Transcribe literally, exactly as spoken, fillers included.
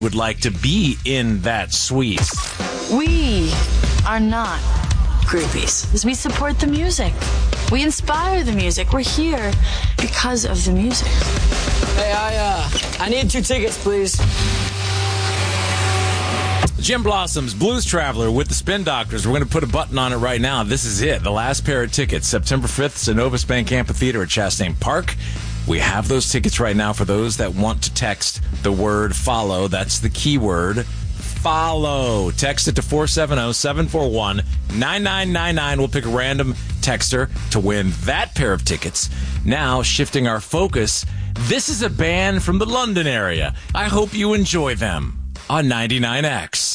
would like to be in that suite. We are not groupies, because we support the music. We inspire the music. We're here because of the music. Hey, I, uh, I need two tickets, please. Jim Blossom's Blues Traveler with the Spin Doctors. We're going to put a button on it right now. This is it. The last pair of tickets. September fifth, Synovus Bank Amphitheater at Chastain Park. We have those tickets right now for those that want to text the word follow. That's the keyword follow. Text it to four seven zero, seven four one, nine nine nine nine. We'll pick a random texter to win that pair of tickets. Now, shifting our focus, this is a band from the London area. I hope you enjoy them on ninety-nine X.